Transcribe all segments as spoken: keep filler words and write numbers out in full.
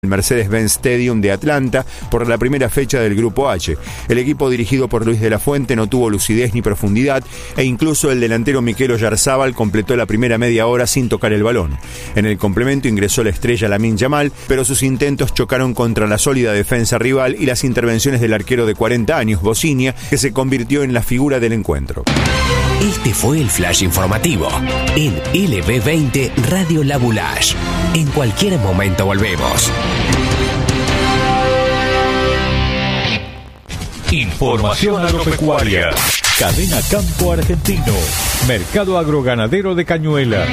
el Mercedes-Benz Stadium de Atlanta por la primera fecha del Grupo H. El equipo dirigido por Luis de la Fuente no tuvo lucidez ni profundidad e incluso el delantero Mikel Oyarzabal completó la primera media hora sin tocar el balón. En el complemento ingresó la estrella Lamine Yamal, pero sus intentos chocaron contra la sólida defensa rival y las intervenciones del arquero de cuarenta años, Bocinia, que se convirtió en la figura del encuentro. Este fue el Flash Informativo en L B veinte Radio La Boulaye. En cualquier momento volvemos. Información agropecuaria. Cadena Campo Argentino. Mercado agroganadero de Cañuelas.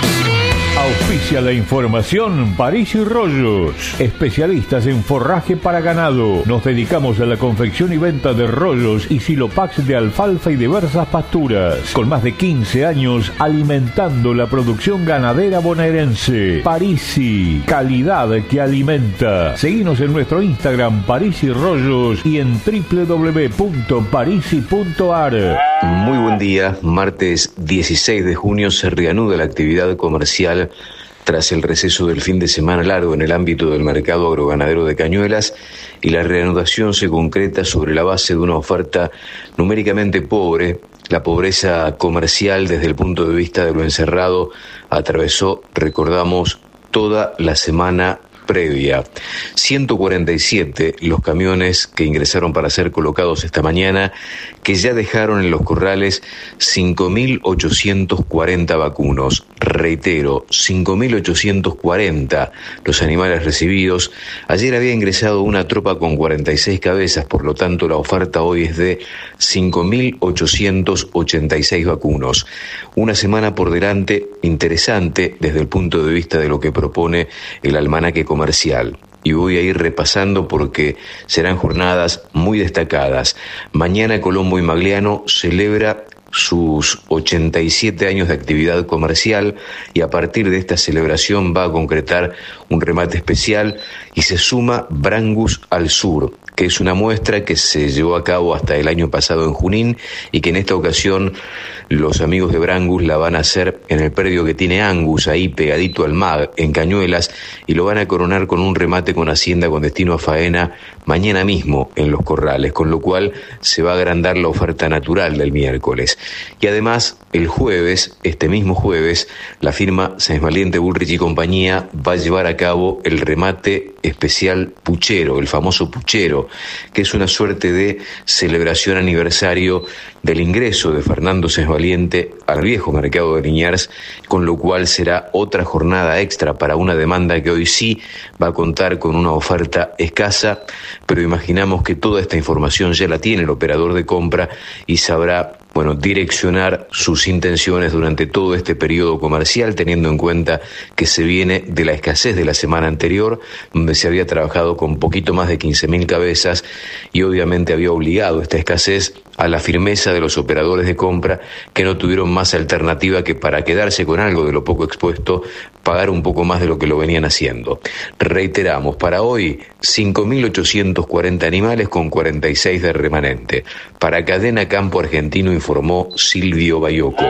Auspicia la información París y Rollos, especialistas en forraje para ganado. Nos dedicamos a la confección y venta de rollos y silopax de alfalfa y diversas pasturas. Con más de quince años alimentando la producción ganadera bonaerense. Parisi, calidad que alimenta. Seguinos en nuestro Instagram París y Rollos y en doble u doble u doble u punto parisi punto a r. Muy buen día, martes dieciséis de junio se reanuda la actividad comercial tras el receso del fin de semana largo en el ámbito del mercado agroganadero de Cañuelas, y la reanudación se concreta sobre la base de una oferta numéricamente pobre. La pobreza comercial desde el punto de vista de lo encerrado atravesó, recordamos, toda la semana previa. ciento cuarenta y siete los camiones que ingresaron para ser colocados esta mañana, que ya dejaron en los corrales cinco mil ochocientos cuarenta vacunos. Reitero, cinco mil ochocientos cuarenta los animales recibidos. Ayer había ingresado una tropa con cuarenta y seis cabezas, por lo tanto la oferta hoy es de cinco mil ochocientos ochenta y seis vacunos. Una semana por delante interesante desde el punto de vista de lo que propone el almanaque comercial. Y voy a ir repasando porque serán jornadas muy destacadas. Mañana Colombo y Magliano celebra sus ochenta y siete años de actividad comercial, y a partir de esta celebración va a concretar un remate especial y se suma Brangus al Sur, que es una muestra que se llevó a cabo hasta el año pasado en Junín y que en esta ocasión los amigos de Brangus la van a hacer en el predio que tiene Angus, ahí pegadito al M A G, en Cañuelas, y lo van a coronar con un remate con hacienda con destino a faena mañana mismo en Los Corrales, con lo cual se va a agrandar la oferta natural del miércoles. Y además, el jueves, este mismo jueves, la firma Sáenz Valiente, Bullrich y compañía va a llevar a cabo el remate especial puchero, el famoso puchero, que es una suerte de celebración aniversario del ingreso de Fernando Sáenz Valiente al viejo mercado de Liniers, con lo cual será otra jornada extra para una demanda que hoy sí va a contar con una oferta escasa, pero imaginamos que toda esta información ya la tiene el operador de compra y sabrá, bueno, direccionar sus intenciones durante todo este periodo comercial, teniendo en cuenta que se viene de la escasez de la semana anterior, donde se había trabajado con poquito más de quince mil cabezas y obviamente había obligado esta escasez a la firmeza de los operadores de compra, que no tuvieron más alternativa que, para quedarse con algo de lo poco expuesto, pagar un poco más de lo que lo venían haciendo. Reiteramos, para hoy, cinco mil ochocientos cuarenta animales con cuarenta y seis de remanente. Para Cadena Campo Argentino informó Silvio Bayoco.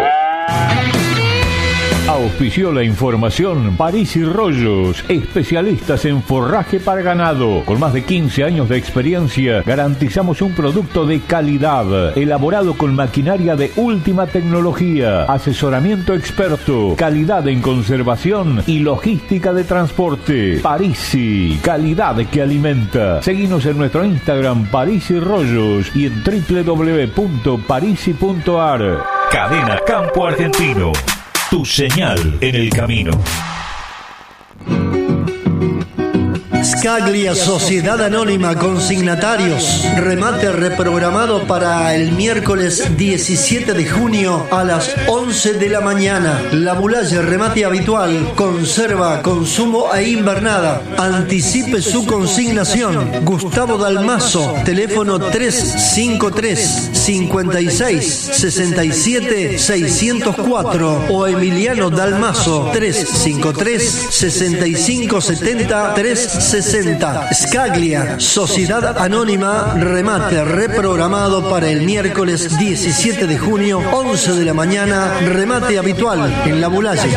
Auspició la información París y Rollos, especialistas en forraje para ganado. Con más de quince años de experiencia, garantizamos un producto de calidad, elaborado con maquinaria de última tecnología, asesoramiento experto, calidad en conservación y logística de transporte. Parisi, calidad que alimenta. Seguinos en nuestro Instagram París y Rollos y en doble u doble u doble u punto parisi punto a r. Cadena Campo Argentino. Tu señal en el camino. Scaglia Sociedad Anónima Consignatarios. Remate reprogramado para el miércoles diecisiete de junio a las once de la mañana. La Boulaye, remate habitual, conserva, consumo e invernada. Anticipe su consignación. Gustavo Dalmazo, teléfono tres cinco tres, cinco seis, seis siete, seis cero cuatro o Emiliano Dalmazo, tres cinco tres, seis cinco siete cero, tres sesenta. Scaglia, Sociedad Anónima, remate reprogramado para el miércoles diecisiete de junio, once de la mañana, remate habitual en La Boulaye.